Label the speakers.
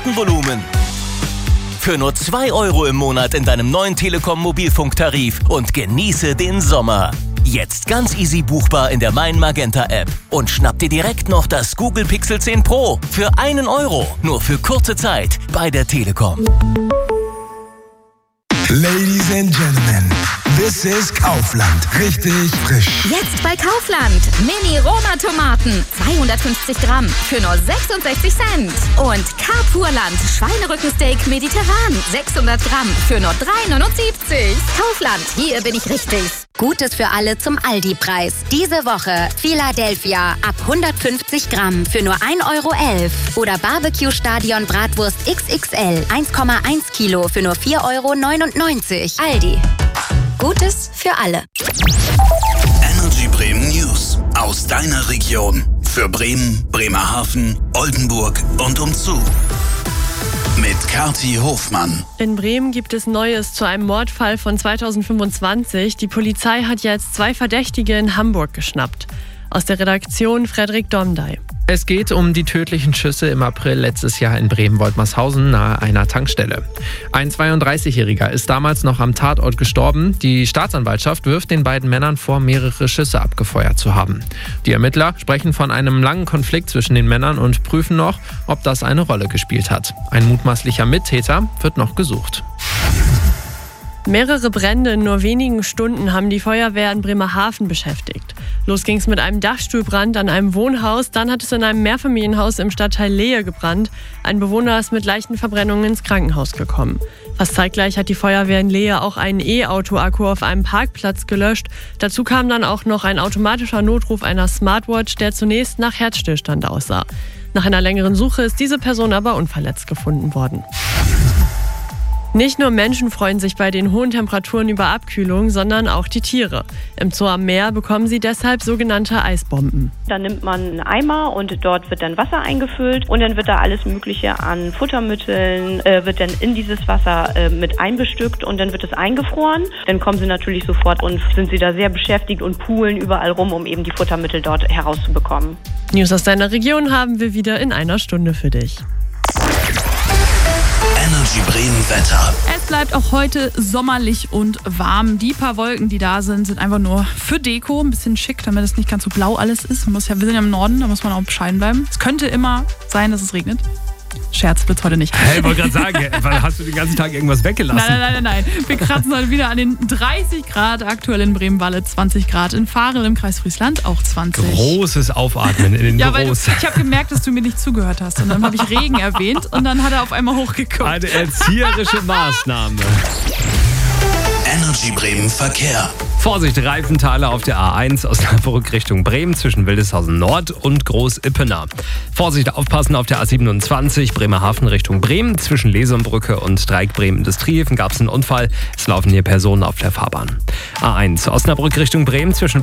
Speaker 1: Datenvolumen. Für nur 2 € im Monat in deinem neuen Telekom-Mobilfunktarif und genieße den Sommer. Jetzt ganz easy buchbar in der Mein Magenta App. Und schnapp dir direkt noch das Google Pixel 10 Pro für 1 €. Nur für kurze Zeit bei der Telekom.
Speaker 2: Ladies and Gentlemen, this is Kaufland. Richtig frisch.
Speaker 3: Jetzt bei Kaufland. Mini-Roma-Tomaten. 250 Gramm für nur 66 Cent. Und Carpurland Schweinerückensteak mediterran. 600 Gramm für nur 3,79. Kaufland, hier bin ich richtig.
Speaker 4: Gutes für alle zum Aldi-Preis. Diese Woche Philadelphia ab 150 Gramm für nur 1,11 € oder Barbecue Stadion Bratwurst XXL 1,1 Kilo für nur 4,99 €. Aldi. Gutes für alle.
Speaker 5: Energy Bremen News. Aus deiner Region. Für Bremen, Bremerhaven, Oldenburg und umzu. Mit Kathi Hofmann.
Speaker 6: In Bremen gibt es Neues zu einem Mordfall von 2025. Die Polizei hat jetzt 2 Verdächtige in Hamburg geschnappt. Aus der Redaktion Frederik Domdey.
Speaker 7: Es geht um die tödlichen Schüsse im April letztes Jahr in Bremen-Woltmershausen nahe einer Tankstelle. Ein 32-Jähriger ist damals noch am Tatort gestorben. Die Staatsanwaltschaft wirft den beiden Männern vor, mehrere Schüsse abgefeuert zu haben. Die Ermittler sprechen von einem langen Konflikt zwischen den Männern und prüfen noch, ob das eine Rolle gespielt hat. Ein mutmaßlicher Mittäter wird noch gesucht.
Speaker 6: Mehrere Brände in nur wenigen Stunden haben die Feuerwehr in Bremerhaven beschäftigt. Los ging es mit einem Dachstuhlbrand an einem Wohnhaus, dann hat es in einem Mehrfamilienhaus im Stadtteil Lehe gebrannt. Ein Bewohner ist mit leichten Verbrennungen ins Krankenhaus gekommen. Fast zeitgleich hat die Feuerwehr in Lehe auch einen E-Auto-Akku auf einem Parkplatz gelöscht. Dazu kam dann auch noch ein automatischer Notruf einer Smartwatch, der zunächst nach Herzstillstand aussah. Nach einer längeren Suche ist diese Person aber unverletzt gefunden worden. Nicht nur Menschen freuen sich bei den hohen Temperaturen über Abkühlung, sondern auch die Tiere. Im Zoo am Meer bekommen sie deshalb sogenannte Eisbomben.
Speaker 8: Da nimmt man einen Eimer und dort wird dann Wasser eingefüllt und dann wird da alles Mögliche an Futtermitteln, wird dann in dieses Wasser mit einbestückt und dann wird es eingefroren. Dann kommen sie natürlich sofort und sind sie da sehr beschäftigt und poolen überall rum, um eben die Futtermittel dort herauszubekommen.
Speaker 6: News aus deiner Region haben wir wieder in einer Stunde für dich.
Speaker 5: Energy Bremen Wetter.
Speaker 9: Es bleibt auch heute sommerlich und warm. Die paar Wolken, die da sind einfach nur für Deko. Ein bisschen schick, damit es nicht ganz so blau alles ist. Wir sind ja im Norden, da muss man auch bescheiden bleiben. Es könnte immer sein, dass es regnet. Scherz wird's heute nicht.
Speaker 10: Hey, ich wollte gerade sagen, hast du den ganzen Tag irgendwas weggelassen?
Speaker 9: Nein. Wir kratzen heute wieder an den 30 Grad. Aktuell in Bremen-Walle 20 Grad. In Farel im Kreis Friesland auch 20.
Speaker 10: Großes Aufatmen in den Büros.
Speaker 9: Ich habe gemerkt, dass du mir nicht zugehört hast. Und dann habe ich Regen erwähnt und dann hat er auf einmal hochgeguckt.
Speaker 10: Eine erzieherische Maßnahme.
Speaker 5: Energy Bremen Verkehr.
Speaker 10: Vorsicht, Reifenthaler auf der A1 Osnabrück Richtung Bremen zwischen Wildeshausen Nord und Groß-Ippener. Vorsicht, aufpassen auf der A27 Bremerhaven Richtung Bremen. Zwischen Lesumbrücke und Dreieck Bremen Industriehäfen gab es einen Unfall. Es laufen hier Personen auf der Fahrbahn. A1 Osnabrück Richtung Bremen zwischen